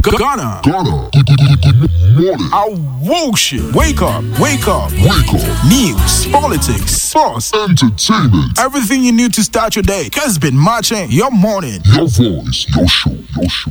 Ghana. Good morning. Our whoosh. Wake up. News, politics, sports, Entertainment. everything you need to start your day. Has been marching your morning. Your voice, your show.